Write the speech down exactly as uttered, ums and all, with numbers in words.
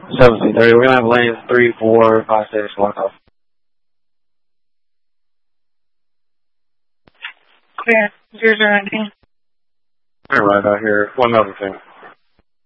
seventeen thirty. We're gonna have lanes three, four, five, six, lock off. Clear. Zero zero nineteen. All right, out here. One other thing.